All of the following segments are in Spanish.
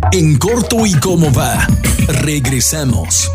En corto y cómo va. Regresamos.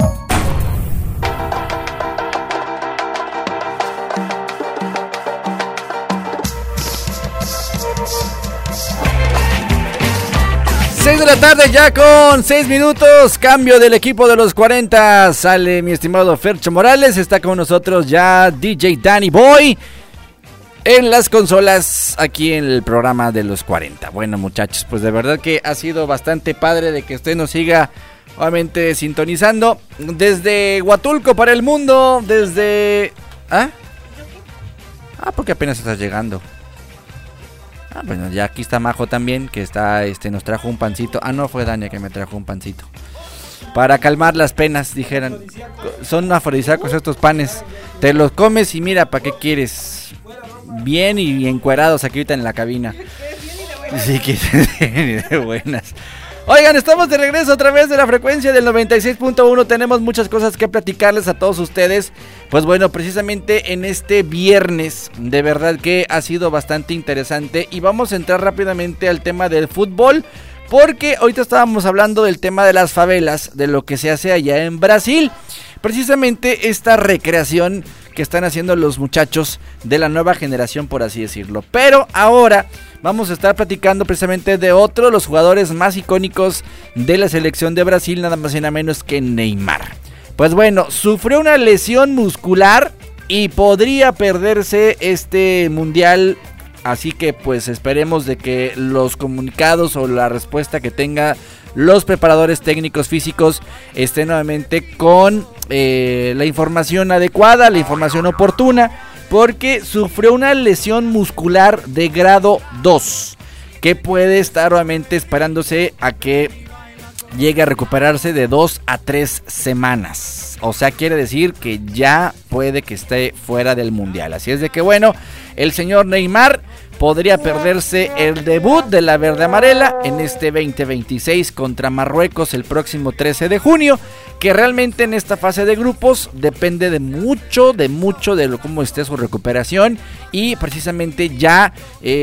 Seis de la tarde ya con 6 minutos, cambio del equipo de los 40, sale mi estimado Fercho Morales, está con nosotros ya DJ Danny Boy en las consolas aquí en el programa de los 40. Bueno muchachos, pues de verdad que ha sido bastante padre de que usted nos siga obviamente sintonizando desde Huatulco para el mundo, desde... porque apenas está llegando. Bueno, ya aquí está Majo también, que está, nos trajo un pancito. No, fue Dania que me trajo un pancito. Para calmar las penas, dijeran. Son afrodisíacos estos panes. Te los comes y mira, ¿para qué quieres? Bien y encuerados aquí ahorita en la cabina. Sí, que de buenas. Oigan, estamos de regreso a través de la frecuencia del 96.1. Tenemos muchas cosas que platicarles a todos ustedes. Pues bueno, precisamente en este viernes, de verdad que ha sido bastante interesante. Y vamos a entrar rápidamente al tema del fútbol, porque ahorita estábamos hablando del tema de las favelas, de lo que se hace allá en Brasil. Precisamente esta recreación que están haciendo los muchachos de la nueva generación, por así decirlo. Pero ahora vamos a estar platicando precisamente de otro de los jugadores más icónicos de la selección de Brasil, nada más y nada menos que Neymar. Pues bueno, sufrió una lesión muscular y podría perderse este mundial. Así que pues esperemos de que los comunicados o la respuesta que tenga los preparadores técnicos físicos estén nuevamente con la información adecuada, la información oportuna, porque sufrió una lesión muscular de grado 2, que puede estar nuevamente esperándose a que llegue a recuperarse de 2 a 3 semanas. O sea, quiere decir que ya puede que esté fuera del mundial. Así es de que bueno, el señor Neymar podría perderse el debut de la verde amarela en este 2026 contra Marruecos el próximo 13 de junio, que realmente en esta fase de grupos depende de mucho de cómo esté su recuperación. Y precisamente ya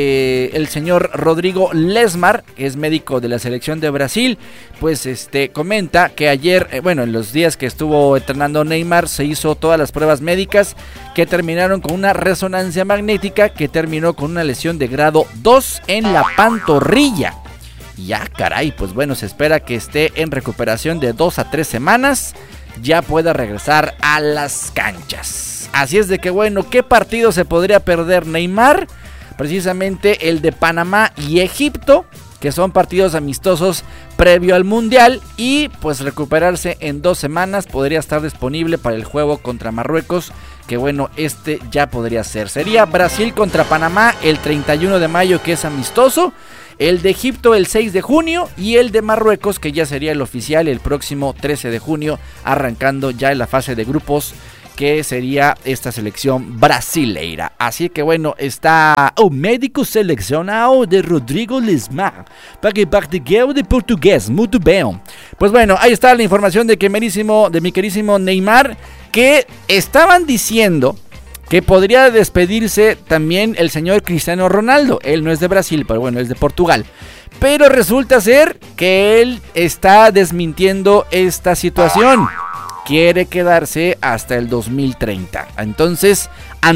el señor Rodrigo Lesmar, que es médico de la selección de Brasil, pues comenta que ayer, en los días que estuvo entrenando Neymar, se hizo todas las pruebas médicas que terminaron con una resonancia magnética que terminó con una lesión de grado 2 en la pantorrilla. Ya caray, pues bueno, se espera que esté en recuperación de 2 a 3 semanas, ya pueda regresar a las canchas. Así es de que bueno, ¿qué partido se podría perder Neymar? Precisamente el de Panamá y Egipto, que son partidos amistosos previo al mundial, y pues recuperarse en 2 semanas, podría estar disponible para el juego contra Marruecos, que bueno, ya podría ser. Sería Brasil contra Panamá el 31 de mayo, que es amistoso, el de Egipto el 6 de junio y el de Marruecos, que ya sería el oficial, el próximo 13 de junio, arrancando ya en la fase de grupos, que sería esta selección brasileira. Así que bueno, está o médico seleccionado de Rodrigo Lesmar para que practique de portugués. Muy bien. Pues bueno, ahí está la información de mi querísimo Neymar, que estaban diciendo que podría despedirse también el señor Cristiano Ronaldo. Él no es de Brasil, pero bueno, es de Portugal. Pero resulta ser que él está desmintiendo esta situación. Quiere quedarse hasta el 2030. Entonces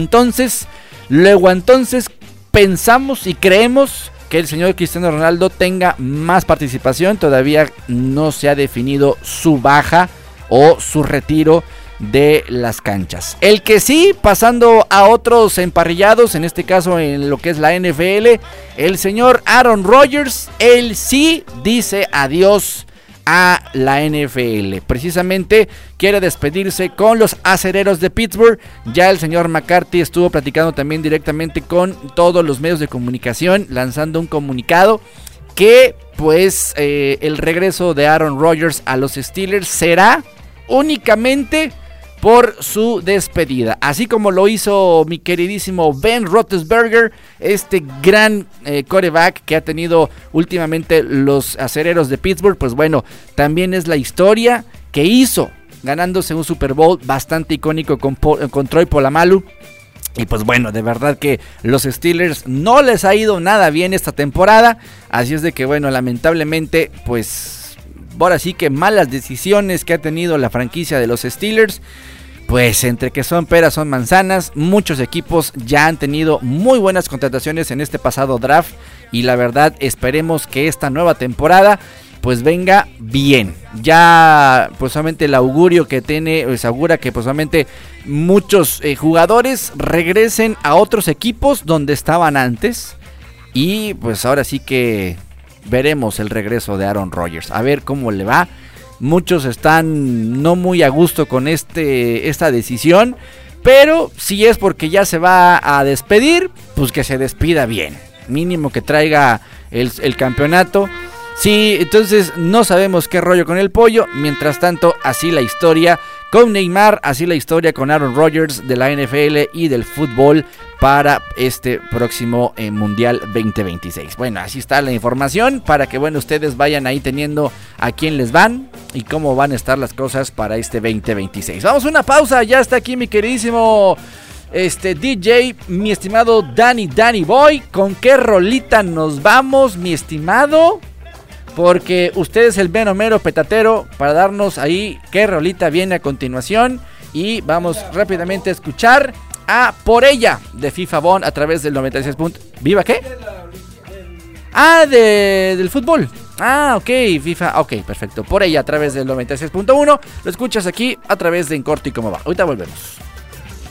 pensamos y creemos que el señor Cristiano Ronaldo tenga más participación. Todavía no se ha definido su baja o su retiro de las canchas. El que sí, pasando a otros emparrillados, en este caso en lo que es la NFL, el señor Aaron Rodgers, él sí dice adiós a la NFL. Precisamente quiere despedirse con los acereros de Pittsburgh. Ya el señor McCarthy estuvo platicando también directamente con todos los medios de comunicación, lanzando un comunicado que pues el regreso de Aaron Rodgers a los Steelers será únicamente por su despedida, así como lo hizo mi queridísimo Ben Roethlisberger, este gran quarterback que ha tenido últimamente los acereros de Pittsburgh. Pues bueno, también es la historia que hizo ganándose un Super Bowl bastante icónico con Troy Polamalu. Y pues bueno, de verdad que los Steelers no les ha ido nada bien esta temporada, así es de que bueno, lamentablemente pues ahora sí que malas decisiones que ha tenido la franquicia de los Steelers. Pues entre que son peras son manzanas, muchos equipos ya han tenido muy buenas contrataciones en este pasado draft y la verdad esperemos que esta nueva temporada pues venga bien. Ya pues solamente el augurio que tiene, pues augura que pues solamente muchos jugadores regresen a otros equipos donde estaban antes y pues ahora sí que veremos el regreso de Aaron Rodgers, a ver cómo le va. Muchos están no muy a gusto con esta decisión, pero si es porque ya se va a despedir, pues que se despida bien. Mínimo que traiga el campeonato. Sí, entonces no sabemos qué rollo con el pollo. Mientras tanto, así la historia con Neymar, así la historia con Aaron Rodgers de la NFL y del fútbol para este próximo Mundial 2026. Bueno, así está la información para que bueno ustedes vayan ahí teniendo a quién les van y cómo van a estar las cosas para este 2026. Vamos a una pausa, ya está aquí mi queridísimo DJ, mi estimado Danny Boy. ¿Con qué rolita nos vamos, mi estimado? Porque usted es el mero mero petatero para darnos ahí qué rolita viene a continuación. Y vamos rápidamente a escuchar a Por Ella de FIFA Bond a través del 96. ¿Viva qué? Del fútbol. Ok, FIFA. Ok, perfecto. Por Ella a través del 96.1. Lo escuchas aquí a través de En Corto y Cómo Va. Ahorita volvemos.